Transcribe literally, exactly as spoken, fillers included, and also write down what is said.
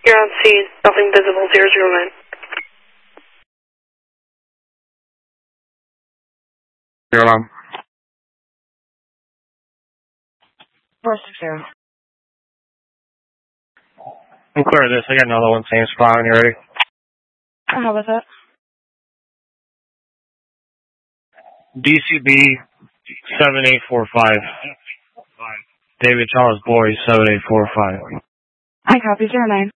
You're on scene. Nothing visible. Zero zero nine. Zero alarm. Four six zero. I'm clear of this. I got another one, same spot when you're ready. How was it? D C B seven eight four five. David Charles Boy seven eight four five. I copy zero nine.